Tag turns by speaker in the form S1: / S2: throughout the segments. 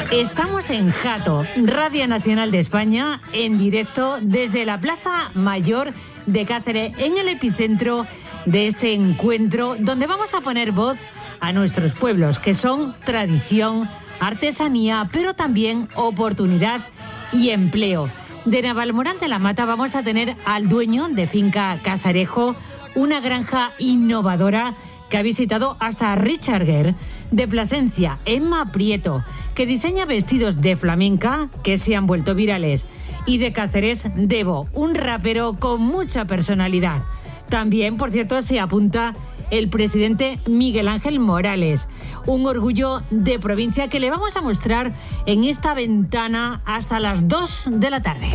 S1: Estamos en Jato, Radio Nacional de España, en directo desde la Plaza Mayor de Cáceres, en el epicentro de este encuentro, donde vamos a poner voz a nuestros pueblos, que son tradición, artesanía, pero también oportunidad y empleo. De Navalmoral de la Mata vamos a tener al dueño de Finca Casarejo, una granja innovadora que ha visitado hasta Richard Gere. De Plasencia, Emma Prieto, que diseña vestidos de flamenca que se han vuelto virales. Y de Cáceres, Debo, un rapero con mucha personalidad. También, por cierto, se apunta el presidente Miguel Ángel Morales. Un orgullo de provincia que le vamos a mostrar en esta ventana hasta las 2 de la tarde.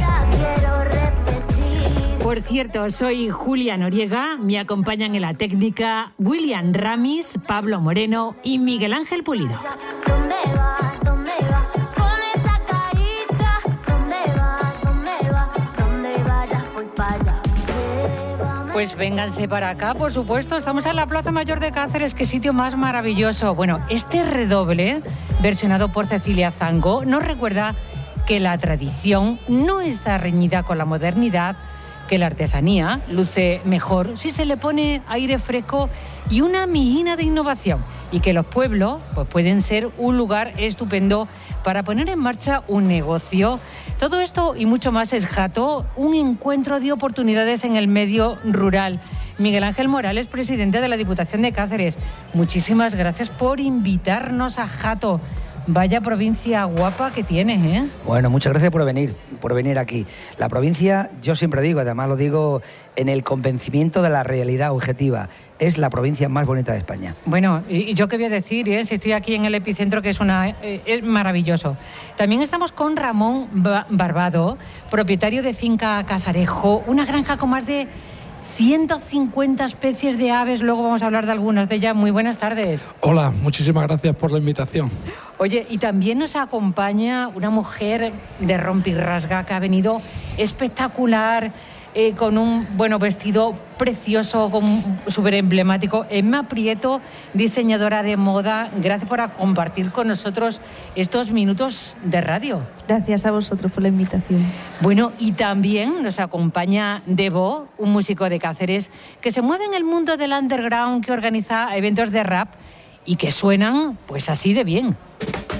S1: Por cierto, soy Julia Noriega, me acompañan en la técnica William Ramis, Pablo Moreno y Miguel Ángel Pulido.
S2: ¿Dónde vas? ¿Dónde vas? Con esa carita. ¿Dónde vas? ¿Dónde vas? Donde vayas voy para allá.
S1: Pues vénganse para acá, por supuesto. Estamos en la Plaza Mayor de Cáceres, qué sitio más maravilloso. Bueno, este redoble, versionado por Cecilia Zango, nos recuerda que la tradición no está reñida con la modernidad, que la artesanía luce mejor si se le pone aire fresco y una mijina de innovación, y que los pueblos pues, pueden ser un lugar estupendo para poner en marcha un negocio. Todo esto y mucho más es Jato, un encuentro de oportunidades en el medio rural. Miguel Ángel Morales, presidente de la Diputación de Cáceres, muchísimas gracias por invitarnos a Jato. Vaya provincia guapa que tienes, ¿eh?
S3: Bueno, muchas gracias por venir aquí. La provincia, yo siempre digo, además lo digo en el convencimiento de la realidad objetiva, es la provincia más bonita de España.
S1: Bueno, y yo qué voy a decir, si estoy aquí en el epicentro, que es maravilloso. También estamos con Ramón Barbado, propietario de Finca Casarejo, una granja con más de 150 especies de aves. Luego vamos a hablar de algunas de ellas. Muy buenas tardes.
S4: Hola, muchísimas gracias por la invitación.
S1: Oye, y también nos acompaña una mujer de rompirrasga que ha venido espectacular, con un vestido precioso, súper emblemático. Emma Prieto, diseñadora de moda, gracias por compartir con nosotros estos minutos de radio.
S5: Gracias a vosotros por la invitación.
S1: Bueno, y también nos acompaña Debo, un músico de Cáceres que se mueve en el mundo del underground, que organiza eventos de rap y que suenan pues así de bien.